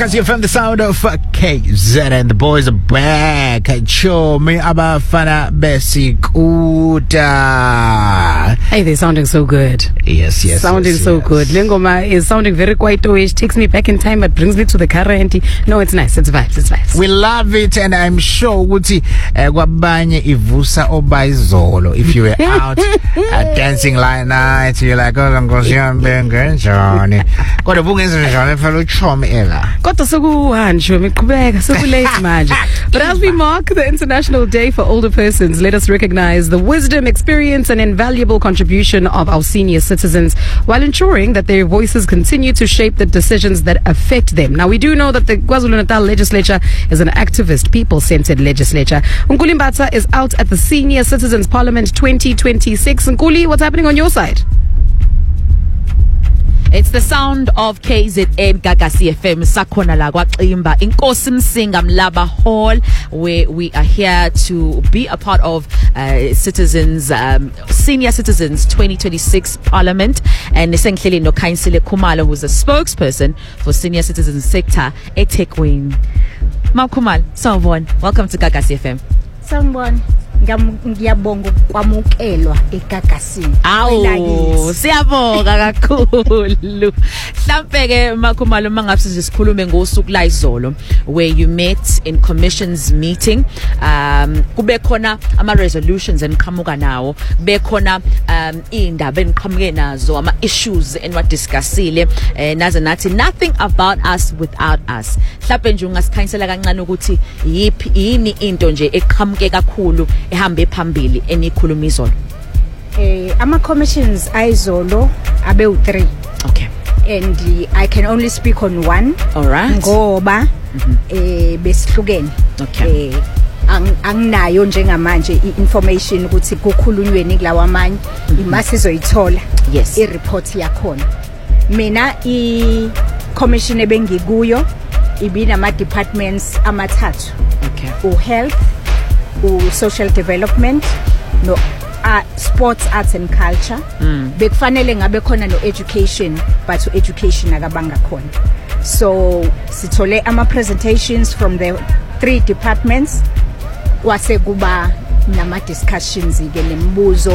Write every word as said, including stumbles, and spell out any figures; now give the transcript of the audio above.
Gagasi from the sound of K Z, and the boys are back. Show me abafana besikuta. Hey, they're sounding so good. Yes, yes. Sounding yes, so yes. good. Lengoma is sounding very quiet-ish. Takes me back in time, but brings me to the current. No, it's nice. It's vibes. It's vibes. We love it, and I'm sure ukuthi kwabanye ivusa obayizolo. If you were out uh, dancing like night, you're like, oh, ngosiyambe ngenjani. Kodwa bungenza njani phela uchomi ela. Kodwa sekuhanjwe miqhubeka sekulate manje. But as we mark the International Day for Older Persons, let us recognize the wisdom, experience, and invaluable contribution of our senior citizens while ensuring that their voices continue to shape the decisions that affect them. Now, we do know that the KwaZulu-Natal legislature is an activist, people-centered legislature. Nkuli Mbatha is out at the Senior Citizens Parliament twenty twenty-six. Nkuli, what's happening on your side? It's the sound of K Z N Gagasi F M sakhona la kwaXimba Inkosi Msinga Mlaba Hall, where we are here to be a part of uh, citizens um, senior citizens twenty twenty-six parliament, and esengihleli no Khanyisile Khumalo, who's a spokesperson for senior citizens sector eThekwini. Makhumalo, sawubona, welcome to Gagasi F M. Sawubona, ngiyabonga kwamukelwa eGagasini. Awu, siyabonga kakhulu. Mhlambe ke Makhumalo mangabe sizikhulume ngosuku la izolo, where you met in commissions meeting, um kube khona ama resolutions enqhamuka nawo, kube khona um indaba enqhamuke nazo, ama issues enwadiscussile, eh naze nathi nothing about us without us. Mhlambe nje ungasikhanyisela kancane ukuthi yipi yini into nje eqhamuke kakhulu ehambe phambili enikhuluma izolo. Eh ama commissions ayizolo abe u three. Okay. And uh, I can only speak on one. All right. Ngoba eh besihlukene. Okay. Eh anginayo njengamanje i-information ukuthi kukhulunyweni kulawa amanye imasizoyithola. Yes. I-report yakhona. Mina i commission ebengikuyo ibinama departments amathathu. Okay. U health, u social development, no uh, sports, arts and culture. Mm. Bekufanele ngabe khona no education, but education akabanga khona. So sithole ama presentations from the three departments, kwase kuba nama discussions ke nembuzo